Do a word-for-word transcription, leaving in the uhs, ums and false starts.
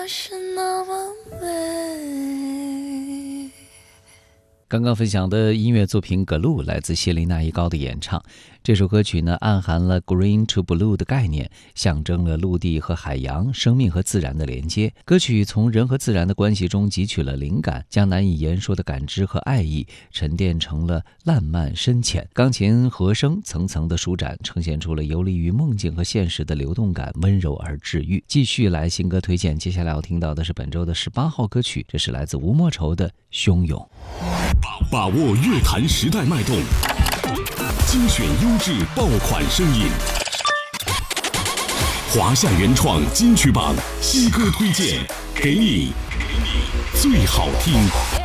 是那么美。 刚刚分享的音乐作品《葛路》来自谢琳娜一高的演唱。这首歌曲呢，暗含了 green to blue 的概念，象征了陆地和海洋、生命和自然的连接。歌曲从人和自然的关系中汲取了灵感，将难以言说的感知和爱意沉淀成了烂漫深浅。钢琴和声层层的舒展，呈现出了游离于梦境和现实的流动感，温柔而治愈。继续来新歌推荐，接下来要听到的是本周的十八号歌曲，这是来自吴莫愁的《汹涌》。 把握乐坛时代脉动，精选优质爆款声音，华夏原创金曲榜新歌推荐，给你最好听。